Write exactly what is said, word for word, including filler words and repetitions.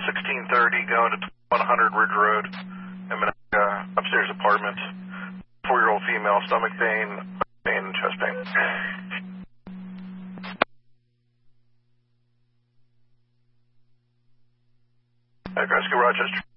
sixteen thirty going to one hundred Ridge Road, in Minnetonka, upstairs apartment. Four-year-old female, stomach pain, pain, and chest pain. At Rescue Rochester.